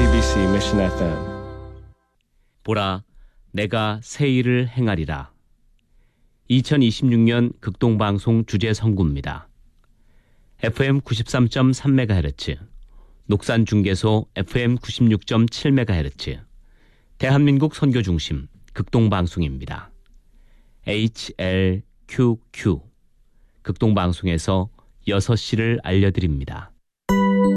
JCBC Mission FM. 보라, 내가 새 일을 행하리라. 2026년 극동방송 주제 선구입니다. FM 93.3MHz, 녹산중계소 FM 96.7MHz, 대한민국 선교중심 극동방송입니다. HLQQ, 극동방송에서 6시를 알려드립니다.